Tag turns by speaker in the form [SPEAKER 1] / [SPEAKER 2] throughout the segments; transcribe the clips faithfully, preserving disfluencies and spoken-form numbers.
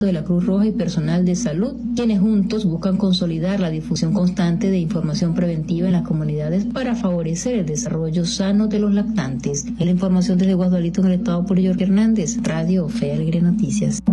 [SPEAKER 1] de la Cruz Roja y personal de salud, quienes juntos buscan consolidar la difusión constante de información preventiva en las comunidades para favorecer el desarrollo sano de los lactantes. Es la información desde Guasdualito en el estado por York Hernández, Radio Fe y Alegría Noticias.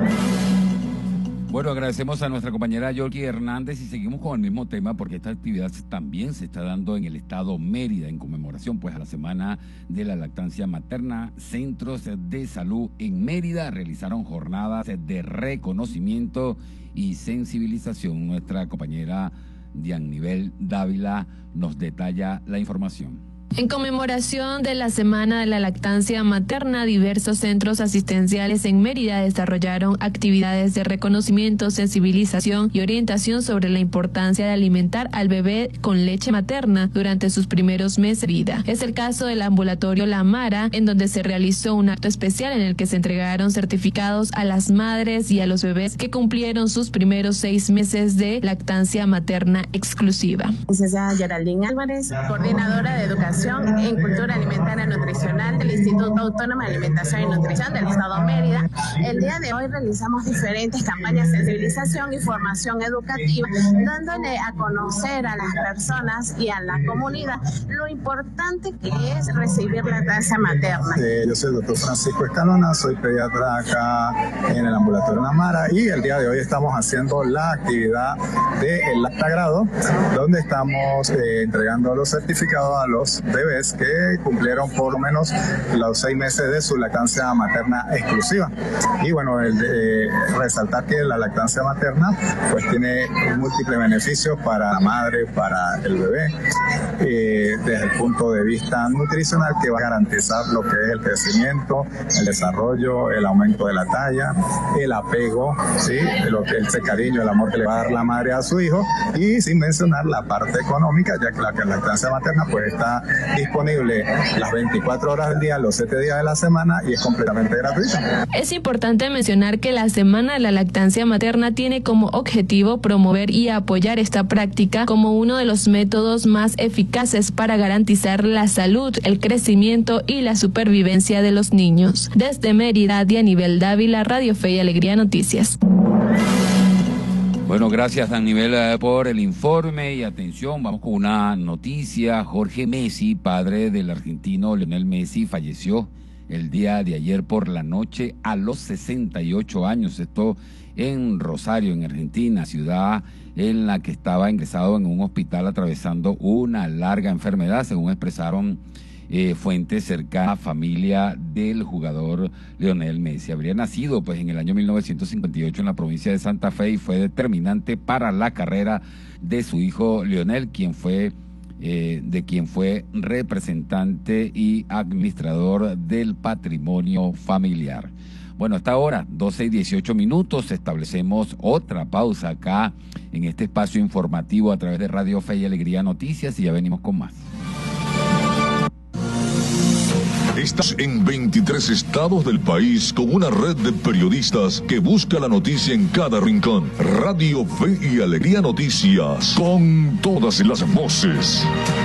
[SPEAKER 2] Bueno, agradecemos a nuestra compañera Yorky Hernández y seguimos con el mismo tema porque esta actividad también se está dando en el estado Mérida en conmemoración pues a la Semana de la Lactancia Materna. Centros de salud en Mérida realizaron jornadas de reconocimiento y sensibilización. Nuestra compañera Dianibel Dávila nos detalla la información.
[SPEAKER 3] En conmemoración de la Semana de la Lactancia Materna, diversos centros asistenciales en Mérida desarrollaron actividades de reconocimiento, sensibilización y orientación sobre la importancia de alimentar al bebé con leche materna durante sus primeros meses de vida. Es el caso del ambulatorio La Mara, en donde se realizó un acto especial en el que se entregaron certificados a las madres y a los bebés que cumplieron sus primeros seis meses de lactancia materna exclusiva.
[SPEAKER 4] Licenciada Geraldine Álvarez, coordinadora de educación en Cultura Alimentaria Nutricional del Instituto Autónomo de Alimentación y Nutrición del Estado Mérida. El día de hoy realizamos diferentes campañas de sensibilización y formación educativa, dándole a conocer a las personas y a la comunidad lo importante que es recibir lactancia materna.
[SPEAKER 5] Eh, yo soy el doctor Francisco Escalona, soy pediatra acá en el ambulatorio La Mara y el día de hoy estamos haciendo la actividad del lactagrado, donde estamos eh, entregando los certificados a los bebés que cumplieron por lo menos los seis meses de su lactancia materna exclusiva. Y bueno, el de, eh, resaltar que la lactancia materna pues tiene múltiples beneficios para la madre, para el bebé, eh, desde el punto de vista nutricional, que va a garantizar lo que es el crecimiento, el desarrollo, el aumento de la talla, el apego, ¿sí? Lo que es el cariño, el amor que le va a dar la madre a su hijo, y sin mencionar la parte económica, ya que la, que la lactancia materna pues está disponible las veinticuatro horas del día, los siete días de la semana, y es completamente gratuita.
[SPEAKER 3] Es importante mencionar que la Semana de la Lactancia Materna tiene como objetivo promover y apoyar esta práctica como uno de los métodos más eficaces para garantizar la salud, el crecimiento y la supervivencia de los niños. Desde Mérida, Dianibel Dávila, Radio Fe y Alegría Noticias.
[SPEAKER 2] Bueno, gracias Daniel por el informe y atención, vamos con una noticia. Jorge Messi, padre del argentino Lionel Messi, falleció el día de ayer por la noche a los sesenta y ocho años, esto en Rosario, en Argentina, ciudad en la que estaba ingresado en un hospital atravesando una larga enfermedad, según expresaron Eh, fuentes cercanas a la familia del jugador Lionel Messi. Habría nacido pues en el año mil novecientos cincuenta y ocho en la provincia de Santa Fe y fue determinante para la carrera de su hijo Lionel, quien fue eh, de quien fue representante y administrador del patrimonio familiar. Bueno, hasta ahora, doce y dieciocho minutos, establecemos otra pausa acá en este espacio informativo a través de Radio Fe y Alegría Noticias y ya venimos con más.
[SPEAKER 6] Estás en veintitrés estados del país con una red de periodistas que busca la noticia en cada rincón. Radio Fe y Alegría Noticias, con todas las voces.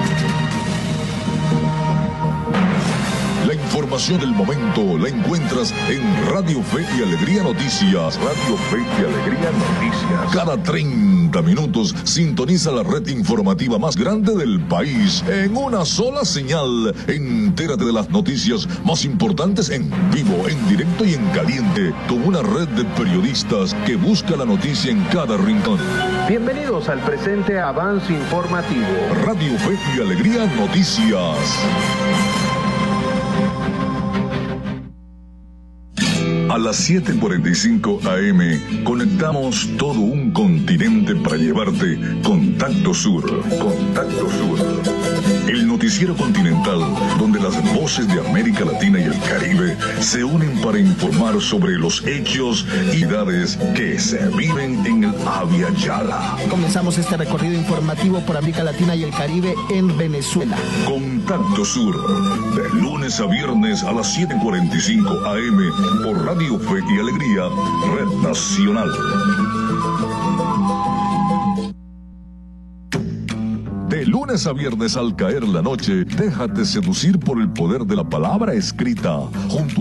[SPEAKER 6] La información del momento la encuentras en Radio Fe y Alegría Noticias. Radio Fe y Alegría Noticias. Cada treinta minutos sintoniza la red informativa más grande del país en una sola señal. Entérate de las noticias más importantes en vivo, en directo y en caliente, con una red de periodistas que busca la noticia en cada rincón.
[SPEAKER 7] Bienvenidos al presente avance informativo.
[SPEAKER 6] Radio Fe y Alegría Noticias. A las siete cuarenta y cinco a eme conectamos todo un continente para llevarte Contacto Sur. Contacto Sur. El noticiero continental donde las voces de América Latina y el Caribe se unen para informar sobre los hechos y realidades que se viven en el Abya Yala.
[SPEAKER 8] Comenzamos este recorrido informativo por América Latina y el Caribe en Venezuela.
[SPEAKER 6] Contacto Sur, de lunes a viernes a las siete cuarenta y cinco a eme por Radio Fe y Alegría, Red Nacional. De lunes a viernes al caer la noche, déjate seducir por el poder de la palabra escrita, junto